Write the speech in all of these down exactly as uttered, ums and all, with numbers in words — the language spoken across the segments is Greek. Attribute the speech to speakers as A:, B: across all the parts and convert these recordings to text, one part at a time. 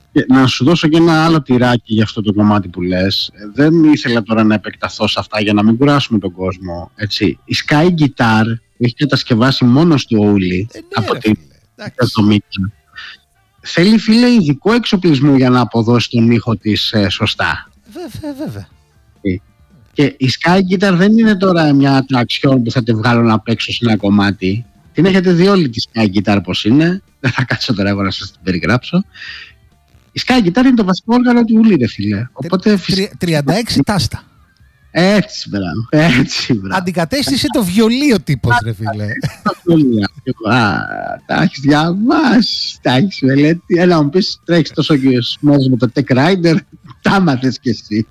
A: Και να σου δώσω και ένα άλλο τυράκι για αυτό το κομμάτι που λες. Δεν ήθελα τώρα να επεκταθώ σε αυτά για να μην κουράσουμε τον κόσμο. Έτσι. Η Sky Guitar που έχει κατασκευάσει μόνος του ο Ούλη
B: ε, ναι,
A: από
B: ρε,
A: την
B: εβδομήντα.
A: Θέλει, φίλε, ειδικό εξοπλισμό για να αποδώσει τον ήχο της ε, σωστά.
B: Βέβαια, βέβαια.
A: Και η Sky Guitar δεν είναι τώρα μια ατραξιόν που θα τη βγάλω να παίξω σε ένα κομμάτι. Την έχετε δει όλη τη Sky Guitar πώς είναι. Δεν θα κάτσω τώρα εγώ να σας την περιγράψω. Η Sky Guitar είναι το βασικό όργανο του Ούλη, ρε φίλε. Οπότε, φυσικά...
B: τριάντα έξι τάστα.
A: Έτσι, μπράβο. Έτσι, μπράβο.
B: Αντικατέστησε το βιολίο τύπος, ρε φίλε.
A: Το βιολίο. Τα έχεις διαβάσει, τα έχεις μελέτη. Έλα μου πεις, τρέχεις τόσο και μέρες με το Tech Rider, τα μάθες κι εσύ.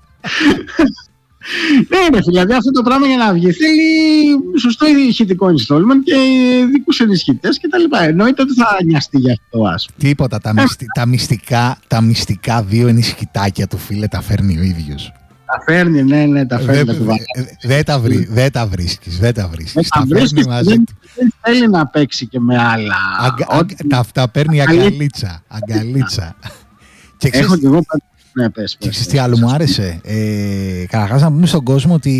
A: Ναι, ρε φίλε, αυτό το πράγμα για να βγει θέλει σωστό ηχητικό installment και δικούς ενισχυτές και τα λοιπά. Εννοείται ότι θα νοιαστεί γι' αυτό, ας πούμε.
B: Τίποτα, τα, μυστι, τα, μυστικά, τα μυστικά δύο ενισχυτάκια του, φίλε, τα φέρνει ο ίδιος.
A: Τα φέρνει, ναι, ναι, τα φέρνει. Δεν
B: δε, τα, βρει, δε τα βρίσκεις, δεν τα βρίσκεις.
A: Τα βρίσκεις, δεν, δεν θέλει να παίξει και με άλλα.
B: Αγκα, ό, τα, τα παίρνει αγκαλίτσα, αγκαλίτσα. Και
A: ξέρεις, έχω και εγώ ναι, πες,
B: και ξέρεις τι άλλο μου άρεσε. Ε, Καταρχάς να πούμε στον κόσμο ότι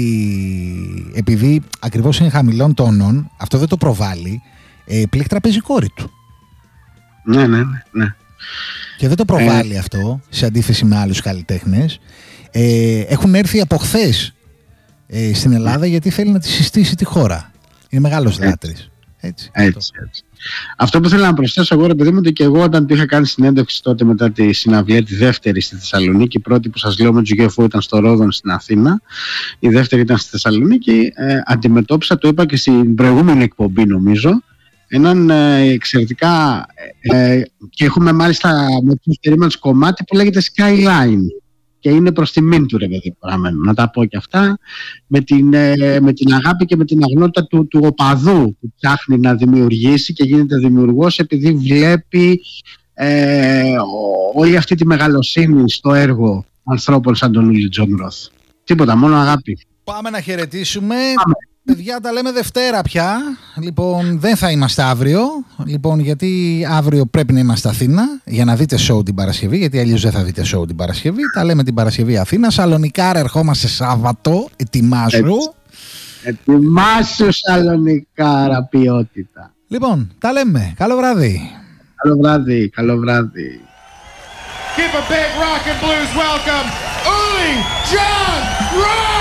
B: επειδή ακριβώς είναι χαμηλών τόνων, αυτό δεν το προβάλλει, ε, πλήκτρα παίζει η κόρη του.
A: Ναι, ναι, ναι, ναι.
B: Και δεν το προβάλλει ε, αυτό, σε αντίθεση με άλλους καλλιτέχνες. Ε, έχουν έρθει από χθες ε, στην Ελλάδα γιατί θέλει να τη συστήσει τη χώρα. Είναι μεγάλος λάτρης. Έτσι,
A: έτσι, έτσι. Αυτό που θέλω να προσθέσω εγώ, ρε παιδί μου, ότι και εγώ όταν του είχα κάνει συνέντευξη τότε μετά τη συναυλία, τη δεύτερη στη Θεσσαλονίκη, η πρώτη που σας λέω με τους γιου εφ ο ήταν στο Ρόδον στην Αθήνα, η δεύτερη ήταν στη Θεσσαλονίκη, ε, αντιμετώπισα, το είπα και στην προηγούμενη εκπομπή νομίζω, έναν ε, εξαιρετικά ε, και έχουμε μάλιστα με τους περίμενους κομμάτι που λέγεται Skyline. Και είναι προς τιμήν του, ρε παιδί, παραμένω. Να τα πω και αυτά, με την, ε, με την αγάπη και με την αγνότητα του, του οπαδού που ψάχνει να δημιουργήσει και γίνεται δημιουργός επειδή βλέπει ε, όλη αυτή τη μεγαλοσύνη στο έργο ανθρώπων σαν τον Ούλη Τζον Ροθ. Τίποτα, μόνο αγάπη.
B: Πάμε να χαιρετήσουμε. Πάμε. Παιδιά, τα λέμε Δευτέρα πια. Λοιπόν, δεν θα είμαστε αύριο. Λοιπόν, γιατί αύριο πρέπει να είμαστε Αθήνα για να δείτε show την Παρασκευή. Γιατί αλλιώς δεν θα δείτε show την Παρασκευή. Τα λέμε την Παρασκευή Αθήνα. Σαλονικάρα, ερχόμαστε Σάββατο. Ετοιμάσου.
A: Ετοιμάσου, Σαλονικάρα, ποιότητα.
B: Λοιπόν, τα λέμε. Καλό βράδυ.
A: Καλό βράδυ, καλό βράδυ.
C: Give a big rock and blues welcome, Uli John Roth!